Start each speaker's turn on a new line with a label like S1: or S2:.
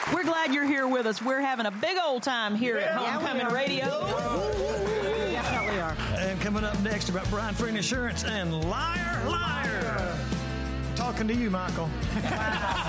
S1: We're glad you're here with us. We're having a big old time here at Homecoming Radio.
S2: Definitely are.
S3: And coming up next about Brian Free Insurance and Liar, Liar. Talking to you, Michael.